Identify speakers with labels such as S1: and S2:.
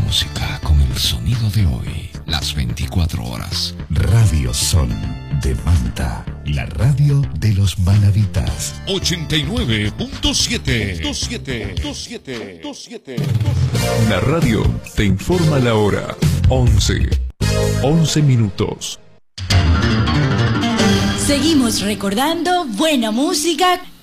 S1: música con el sonido de hoy, las 24 horas.
S2: Radio Son de Manta, la radio de los manavitas.
S1: 89.7.
S3: La radio te informa la hora. 11 minutos.
S4: Seguimos recordando buena música